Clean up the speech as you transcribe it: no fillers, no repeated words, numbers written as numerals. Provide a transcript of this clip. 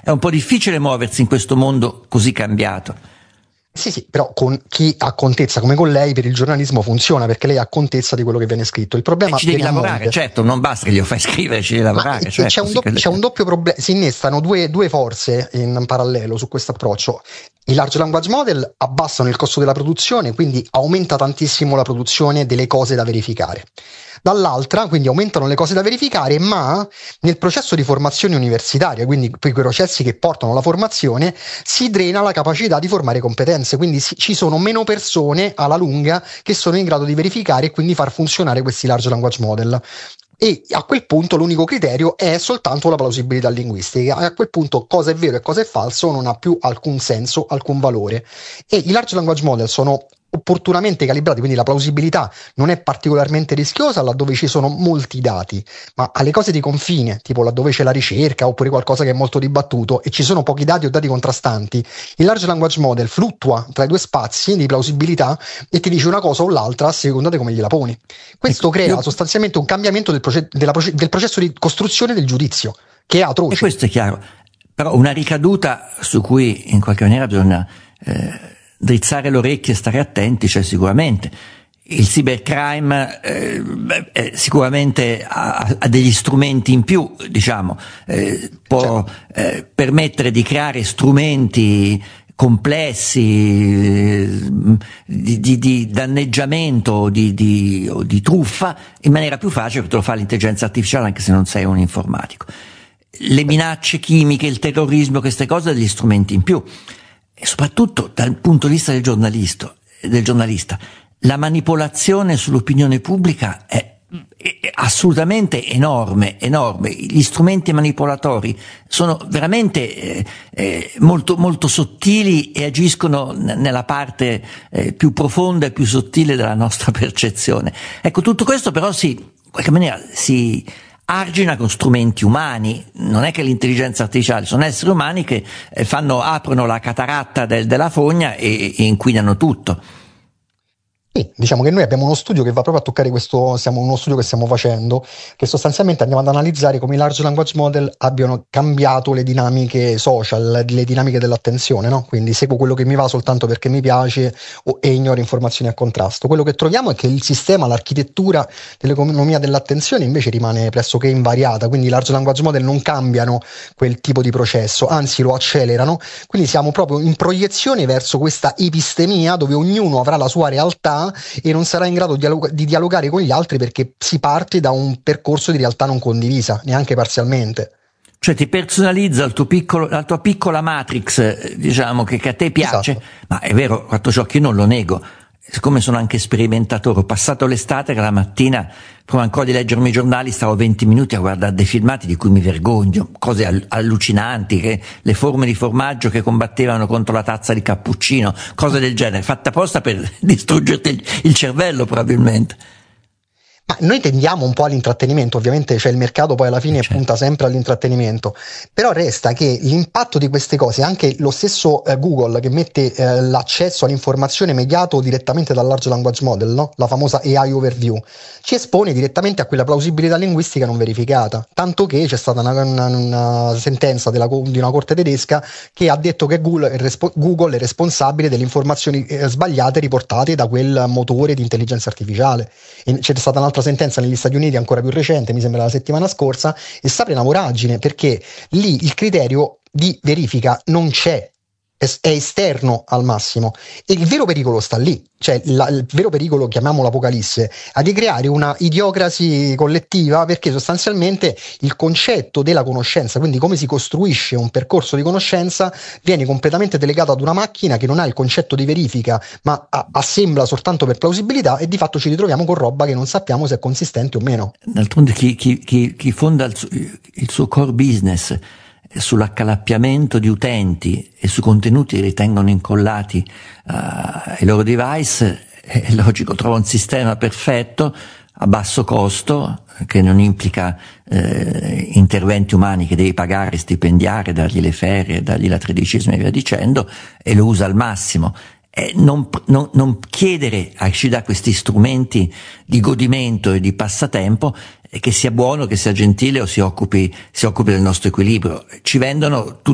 È un po' difficile muoversi in questo mondo così cambiato. Sì, però con chi ha contezza come con lei per il giornalismo funziona, perché lei ha contezza di quello che viene scritto. Il problema ci devi viene a lavorare, monte. certo, non basta che glielo fai scrivere, ci devi lavorare. C'è un doppio problema, si innestano due forze in parallelo su questo approccio. I large language model abbassano il costo della produzione, quindi aumenta tantissimo la produzione delle cose da verificare. Dall'altra, quindi aumentano le cose da verificare, ma nel processo di formazione universitaria, quindi quei processi che portano alla formazione, si drena la capacità di formare competenze, quindi ci sono meno persone alla lunga che sono in grado di verificare e quindi far funzionare questi large language model. E a quel punto l'unico criterio è soltanto la plausibilità linguistica. A quel punto cosa è vero e cosa è falso non ha più alcun senso, alcun valore. E i large language model sono opportunamente calibrati, quindi la plausibilità non è particolarmente rischiosa laddove ci sono molti dati, ma alle cose di confine, tipo laddove c'è la ricerca oppure qualcosa che è molto dibattuto e ci sono pochi dati o dati contrastanti, il large language model fluttua tra i due spazi di plausibilità e ti dice una cosa o l'altra a seconda di come gliela poni. Questo crea sostanzialmente un cambiamento del processo di costruzione del giudizio, che è atroce. E questo è chiaro, però una ricaduta su cui in qualche maniera bisogna drizzare le orecchie e stare attenti c'è sicuramente. Il cybercrime sicuramente ha degli strumenti in più, diciamo, può permettere di creare strumenti complessi di danneggiamento o di truffa in maniera più facile, perché te lo fa l'intelligenza artificiale anche se non sei un informatico. Le minacce chimiche, il terrorismo, queste cose degli strumenti in più. E soprattutto dal punto di vista del giornalista, la manipolazione sull'opinione pubblica è assolutamente enorme. Gli strumenti manipolatori sono veramente molto, molto sottili e agiscono nella parte più profonda e più sottile della nostra percezione. Ecco, tutto questo però in qualche maniera si argina con strumenti umani. Non è che l'intelligenza artificiale, sono esseri umani che aprono la cataratta della fogna e inquinano tutto. Sì, diciamo che noi abbiamo uno studio che va proprio a toccare uno studio che stiamo facendo, che sostanzialmente andiamo ad analizzare come i large language model abbiano cambiato le dinamiche social, le dinamiche dell'attenzione, no? Quindi seguo quello che mi va soltanto perché mi piace e ignoro informazioni a contrasto. Quello che troviamo è che il sistema, l'architettura dell'economia dell'attenzione invece rimane pressoché invariata, quindi i large language model non cambiano quel tipo di processo, anzi lo accelerano, quindi siamo proprio in proiezione verso questa epistemia dove ognuno avrà la sua realtà e non sarà in grado di dialogare con gli altri perché si parte da un percorso di realtà non condivisa, neanche parzialmente. Cioè ti personalizza la tua piccola matrix, diciamo, che a te piace. Esatto. Ma è vero, fatto ciò che io non lo nego. Siccome sono anche sperimentatore, ho passato l'estate che la mattina, prima ancora di leggermi i giornali, stavo 20 minuti a guardare dei filmati di cui mi vergogno, cose allucinanti, che le forme di formaggio che combattevano contro la tazza di cappuccino, cose del genere, fatte apposta per distruggerti il cervello probabilmente. Ma noi tendiamo un po' all'intrattenimento, ovviamente il mercato poi alla fine punta sempre all'intrattenimento, però resta che l'impatto di queste cose, anche lo stesso Google che mette l'accesso all'informazione mediato direttamente dal large language model, no? La famosa AI overview, ci espone direttamente a quella plausibilità linguistica non verificata, tanto che c'è stata una sentenza di una corte tedesca che ha detto che Google è responsabile delle informazioni sbagliate riportate da quel motore di intelligenza artificiale. E c'è stata un'altra sentenza negli Stati Uniti ancora più recente, mi sembra la settimana scorsa, e sta per una voragine perché lì il criterio di verifica non c'è, è esterno al massimo, e il vero pericolo sta lì, cioè il vero pericolo, chiamiamolo apocalisse, è di creare una idiocrasi collettiva, perché sostanzialmente il concetto della conoscenza, quindi come si costruisce un percorso di conoscenza, viene completamente delegato ad una macchina che non ha il concetto di verifica ma assembla soltanto per plausibilità, e di fatto ci ritroviamo con roba che non sappiamo se è consistente o meno. D'altronde chi fonda il suo core business sull'accalappiamento di utenti e su contenuti che ritengono incollati ai loro device, è logico, trova un sistema perfetto a basso costo che non implica interventi umani che devi pagare, stipendiare, dargli le ferie, dargli la tredicesima e via dicendo, e lo usa al massimo. Non chiedere a chi dà questi strumenti di godimento e di passatempo che sia buono, che sia gentile o si occupi del nostro equilibrio. Ci vendono